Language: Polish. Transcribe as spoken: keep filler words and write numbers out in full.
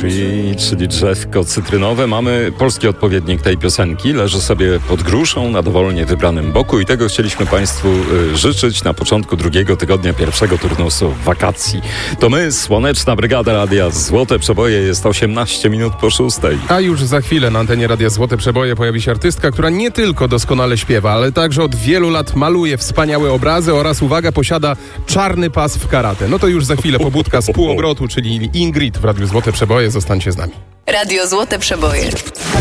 Tree, czyli drzewko cytrynowe. Mamy polski odpowiednik tej piosenki. Leży sobie pod gruszą na dowolnie wybranym boku i tego chcieliśmy Państwu y, życzyć na początku drugiego tygodnia pierwszego turnusu wakacji. To my, Słoneczna Brygada Radia Złote Przeboje, jest osiemnaście minut po szóstej. A już za chwilę na antenie Radia Złote Przeboje pojawi się artystka, która nie tylko doskonale śpiewa, ale także od wielu lat maluje wspaniałe obrazy oraz, uwaga, posiada czarny pas w karate. No to już za chwilę pobudka z półobrotu, czyli Ingrid w Radiu Złote Przeboje. Zostańcie z nami. Radio Złote Przeboje.